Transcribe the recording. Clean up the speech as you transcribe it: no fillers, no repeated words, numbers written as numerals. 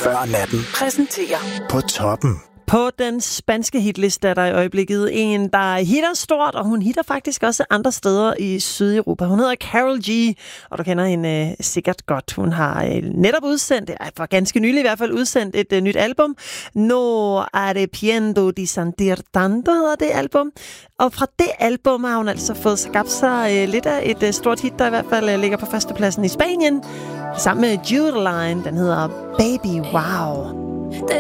Før natten. Præsenterer På toppen. På den spanske hitliste er der i øjeblikket en, der hitter stort, og hun hitter faktisk også andre steder i Sydeuropa. Hun hedder Karol G, og du kender hende sikkert godt. Hun har netop udsendt, for ganske nylig i hvert fald, udsendt et nyt album. No arrepiento de sentir tanto hedder det album. Og fra det album har hun altså fået skabt sig lidt af et stort hit, der i hvert fald ligger på førstepladsen i Spanien. Sammen med Judeline, den hedder Baby Wow.